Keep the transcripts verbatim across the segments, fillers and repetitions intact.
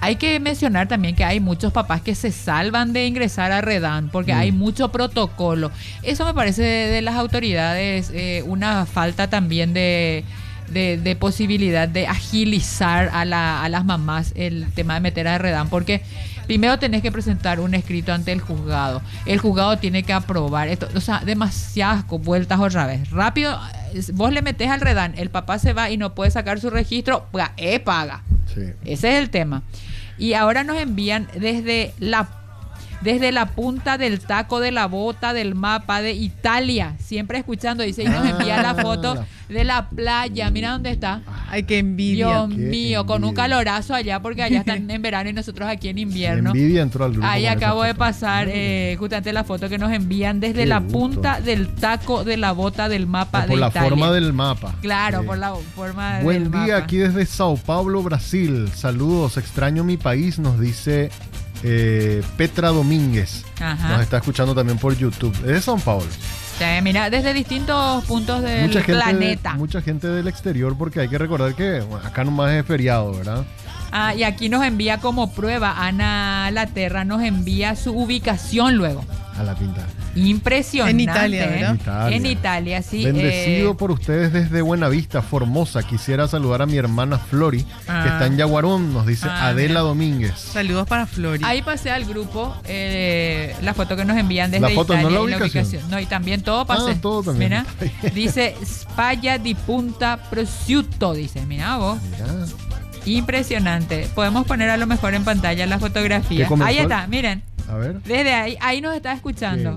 Hay que mencionar también que hay muchos papás que se salvan de ingresar a Redán porque mm. hay mucho protocolo. Eso me parece de, de las autoridades eh, una falta también de, de, de posibilidad de agilizar a, la, a las mamás el tema de meter a Redán, porque primero tenés que presentar un escrito ante el juzgado. El juzgado tiene que aprobar esto. O sea, demasiadas vueltas otra vez. Rápido, vos le metés al Redán, el papá se va y no puede sacar su registro, paga, eh, paga. Sí. Ese es el tema. Y ahora nos envían desde la desde la punta del taco de la bota del mapa de Italia, siempre escuchando, dice, y nos envía la foto de la playa. Mira dónde está. Ay, qué envidia. Dios qué mío, envidia. Con un calorazo allá, porque allá están en verano y nosotros aquí en invierno. Envidia entró al grupo. Ahí acabo de pasar eh, justamente la foto que nos envían desde qué la gusto. punta del taco de la bota del mapa por de la Italia. Por la forma del mapa. Claro, sí. por la forma Buen del día, mapa. aquí desde Sao Paulo, Brasil. Saludos, extraño mi país, nos dice eh, Petra Domínguez. Ajá. Nos está escuchando también por YouTube. Es de Sao Paulo. Sí, mira, desde distintos puntos del mucha gente, planeta. Mucha gente del exterior, porque hay que recordar que bueno, acá nomás es feriado, ¿verdad? Ah, y aquí nos envía como prueba, Ana Laterra nos envía su ubicación luego. A la pinta. Impresionante. En Italia, ¿verdad? En Italia, en Italia sí. Bendecido eh, por ustedes desde Buenavista, Formosa. Quisiera saludar a mi hermana Flori, ah, que está en Yaguarón, nos dice ah, Adela mira. Domínguez. Saludos para Flori. Ahí pasé al grupo eh, la foto que nos envían desde la foto, Italia. No la y ubicación. la ubicación. No, y también todo pasé. Ah, todo también. Mira, dice Spaglia di Punta Prosciutto, dice. Mira vos. Mira. Impresionante. Podemos poner a lo mejor en pantalla la fotografía. Ahí está, miren. A ver. Desde ahí, ahí nos está escuchando.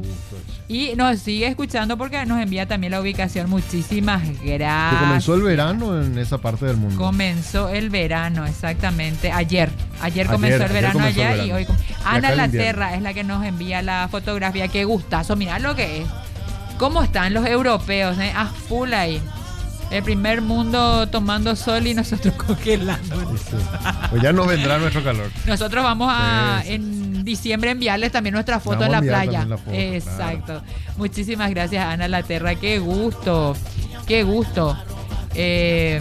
Y nos sigue escuchando porque nos envía también la ubicación. Muchísimas gracias. Que comenzó el verano en esa parte del mundo. Comenzó el verano, exactamente. Ayer. Ayer comenzó ayer, el verano ayer allá el verano. Y hoy. Ana Laterra es la que nos envía la fotografía. Qué gustazo. Mirá lo que es. ¿Cómo están los europeos? Eh? A full ahí. El primer mundo tomando sol y nosotros congelando. Sí. Pues ya nos vendrá nuestro calor. Nosotros vamos a sí, sí. en diciembre enviarles también nuestra foto en la playa. La foto, exacto. Claro. Muchísimas gracias, Ana Laterra. Qué gusto. Qué gusto. Eh...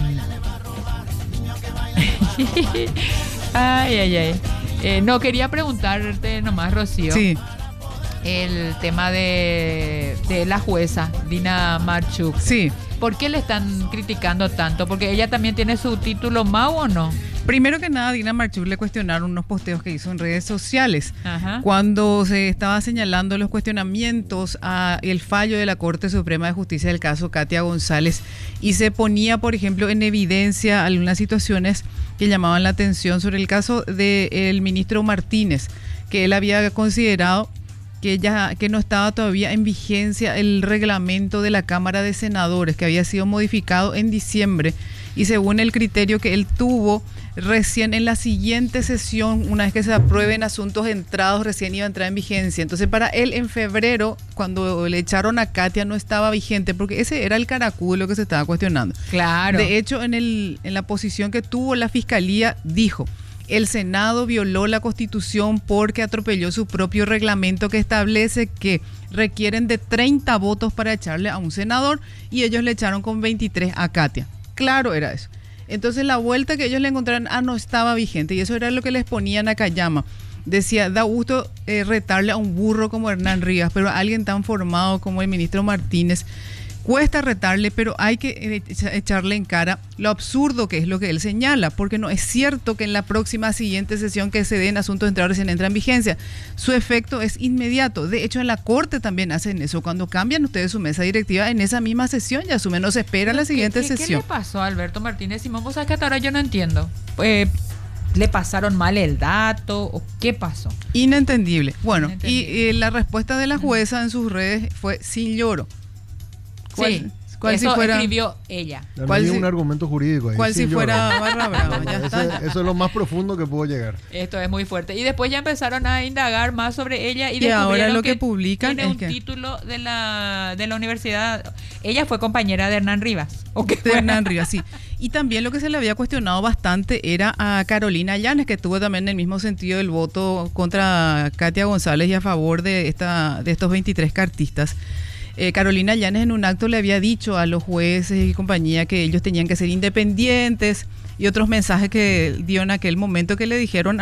ay, ay, ay. Eh, no, quería preguntarte nomás, Rocío. Sí. El tema de, de la jueza, Dina Marchuk. Sí. ¿Por qué le están criticando tanto? ¿Porque ella también tiene su título M A U o no? Primero que nada, Dina Marchuk le cuestionaron unos posteos que hizo en redes sociales. Ajá. Cuando se estaba señalando los cuestionamientos al fallo de la Corte Suprema de Justicia del caso Katia González, y se ponía, por ejemplo, en evidencia algunas situaciones que llamaban la atención sobre el caso del ministro Martínez, que él había considerado que ya que no estaba todavía en vigencia el reglamento de la Cámara de Senadores, que había sido modificado en diciembre, y según el criterio que él tuvo, recién en la siguiente sesión, una vez que se aprueben asuntos entrados, recién iba a entrar en vigencia. Entonces para él en febrero, cuando le echaron a Katia, no estaba vigente, porque ese era el caraculo que se estaba cuestionando. Claro. De hecho, en, el, en la posición que tuvo la Fiscalía, dijo: el Senado violó la Constitución porque atropelló su propio reglamento que establece que requieren de treinta votos para echarle a un senador, y ellos le echaron con veintitrés a Katia. Claro, era eso. Entonces la vuelta que ellos le encontraron, ah, no estaba vigente, y eso era lo que les ponían a Cayama. Decía, da gusto eh, retarle a un burro como Hernán Rivas, pero a alguien tan formado como el ministro Martínez cuesta retarle, pero hay que echarle en cara lo absurdo que es lo que él señala, porque no es cierto que en la próxima siguiente sesión que se den asuntos entrados recién entra en vigencia. Su efecto es inmediato. De hecho, en la Corte también hacen eso. Cuando cambian ustedes su mesa directiva, en esa misma sesión ya asumen, no se espera la siguiente ¿Qué, qué, sesión. ¿Qué le pasó a Alberto Martínez Simón? Vos sabés que hasta ahora yo no entiendo. Eh, ¿Le pasaron mal el dato o qué pasó? Inentendible. Bueno, Inentendible. y eh, la respuesta de la jueza en sus redes fue sin lloro. ¿Cuál, sí, cuál eso si fuera, escribió ella. No ¿Cuál hay si, un argumento jurídico ahí. ¿Cuál si lloro. fuera barra brava? Ya está. Eso, eso es lo más profundo que pudo llegar. Esto es muy fuerte. Y después ya empezaron a indagar más sobre ella y, y ahora lo que, que publican tiene es un que título de la, de la universidad. Ella fue compañera de Hernán Rivas. ¿O qué de Hernán Rivas, sí. Y también lo que se le había cuestionado bastante era a Carolina Llanes, que tuvo también el mismo sentido del voto contra Katia González y a favor de, esta, de estos veintitrés cartistas. Eh, Carolina Llanes en un acto le había dicho a los jueces y compañía que ellos tenían que ser independientes, y otros mensajes que dio en aquel momento que le dijeron